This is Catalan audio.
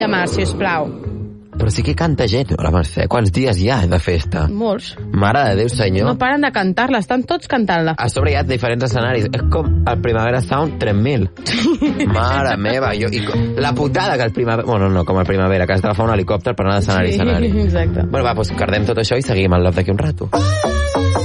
Mar, sisplau. Però sí que canta gent, la Mercè. Quants dies hi ha de festa? Molts. Mare de Déu, senyor. No paren de cantar-la, estan tots cantant-la. A sobre hi ha diferents escenaris. És com el Primavera Sound 3000. Mare meva. La putada que el Primavera... Bueno, no, com el Primavera, que has d'agafar un helicòpter per anar d'escenari a escenari. Exacte. Bueno, va, doncs cardem tot això i seguim el Love d'aquí un rato.